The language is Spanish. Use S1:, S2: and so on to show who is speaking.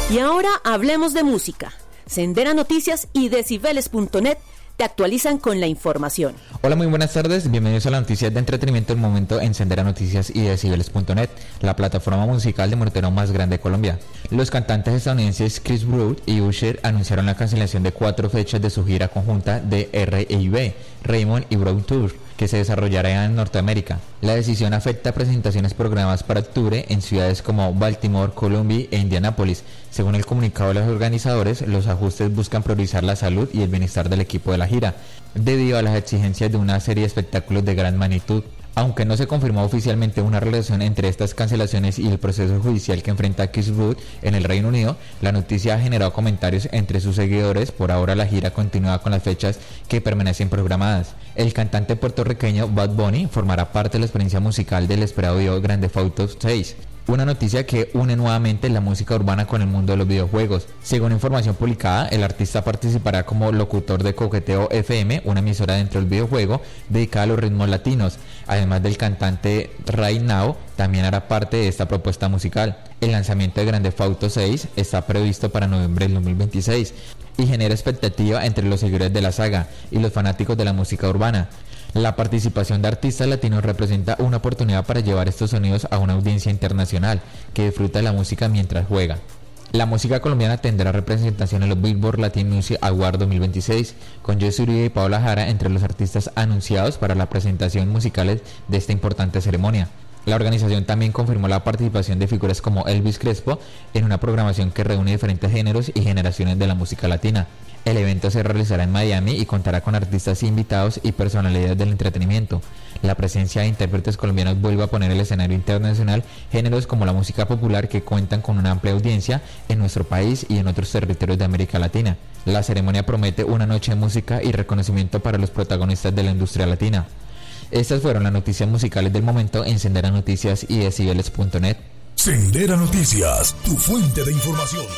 S1: Y ahora hablemos de música. Sendera Noticias y Decibeles.net te actualizan con la información.
S2: Hola, muy buenas tardes, bienvenidos a las noticias de entretenimiento del momento en Sendera Noticias y Decibeles.net, la plataforma musical de monitoreo más grande de Colombia. Los cantantes estadounidenses Chris Brown y Usher anunciaron la cancelación de 4 fechas de su gira conjunta de R&B, Raymond y Brown Tour, que se desarrollará en Norteamérica. La decisión afecta presentaciones programadas para octubre en ciudades como Baltimore, Columbia e Indianápolis. Según el comunicado de los organizadores, los ajustes buscan priorizar la salud y el bienestar del equipo de la gira, debido a las exigencias de una serie de espectáculos de gran magnitud. Aunque no se confirmó oficialmente una relación entre estas cancelaciones y el proceso judicial que enfrenta Chris Brown en el Reino Unido, la noticia ha generado comentarios entre sus seguidores. Por ahora la gira continúa con las fechas que permanecen programadas. El cantante puertorriqueño Bad Bunny formará parte de la experiencia musical del esperado video Grand Theft Auto 6. Una noticia que une nuevamente la música urbana con el mundo de los videojuegos. Según información publicada, el artista participará como locutor de Coqueteo FM, una emisora dentro del videojuego dedicada a los ritmos latinos. Además del cantante Right Now, también hará parte de esta propuesta musical. El lanzamiento de Grand Theft Auto 6 está previsto para noviembre del 2026 y genera expectativa entre los seguidores de la saga y los fanáticos de la música urbana. La participación de artistas latinos representa una oportunidad para llevar estos sonidos a una audiencia internacional que disfruta de la música mientras juega. La música colombiana tendrá representación en los Billboard Latin Music Awards 2026, con Jessy Uribe y Paola Jara entre los artistas anunciados para la presentación musicales de esta importante ceremonia. La organización también confirmó la participación de figuras como Elvis Crespo en una programación que reúne diferentes géneros y generaciones de la música latina. El evento se realizará en Miami y contará con artistas invitados y personalidades del entretenimiento. La presencia de intérpretes colombianos vuelve a poner el escenario internacional géneros como la música popular que cuentan con una amplia audiencia en nuestro país y en otros territorios de América Latina. La ceremonia promete una noche de música y reconocimiento para los protagonistas de la industria latina. Estas fueron las noticias musicales del momento en Sendera Noticias y Decibeles.net.
S3: Sendera Noticias, tu fuente de información.